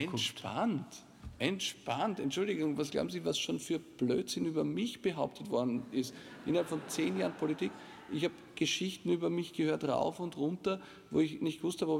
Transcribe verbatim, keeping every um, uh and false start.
Entspannt. Entspannt. Entschuldigung, was glauben Sie, was schon für Blödsinn über mich behauptet worden ist? Innerhalb von zehn Jahren Politik. Ich habe Geschichten über mich gehört, rauf und runter, wo ich nicht gewusst habe, ob